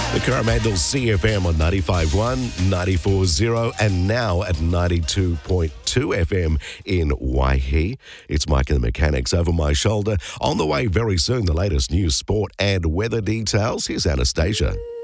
The Coromandel CFM on 95.1, 94.0 and now at 92.2 FM in Waihi. It's Mike and the Mechanics over my shoulder. On the way very soon, the latest news, sport and weather details. Here's Anastasia.